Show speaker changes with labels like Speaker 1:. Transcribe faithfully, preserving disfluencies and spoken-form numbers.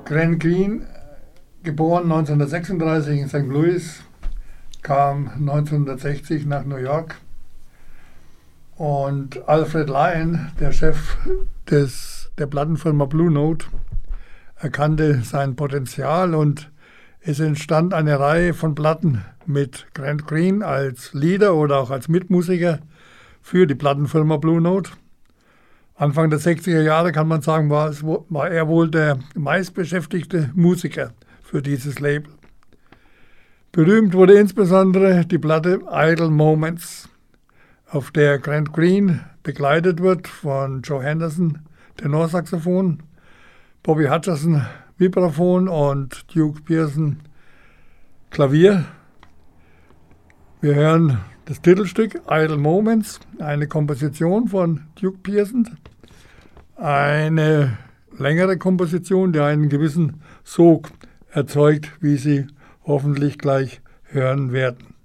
Speaker 1: Grant Green, geboren neunzehnhundertsechsunddreißig in Sankt Louis, kam neunzehnhundertsechzig nach New York. Und Alfred Lion, der Chef des, der Plattenfirma Blue Note, erkannte sein Potenzial und es entstand eine Reihe von Platten mit Grant Green als Leader oder auch als Mitmusiker für die Plattenfirma Blue Note. Anfang der sechziger Jahre, kann man sagen, war, es, war er wohl der meistbeschäftigte Musiker für dieses Label. Berühmt wurde insbesondere die Platte Idle Moments, auf der Grant Green begleitet wird von Joe Henderson, Tenorsaxophon, Bobby Hutcherson, Vibraphon und Duke Pearson, Klavier. Wir hören das Titelstück Idle Moments, eine Komposition von Duke Pearson, eine längere Komposition, die einen gewissen Sog erzeugt, wie Sie hoffentlich gleich hören werden.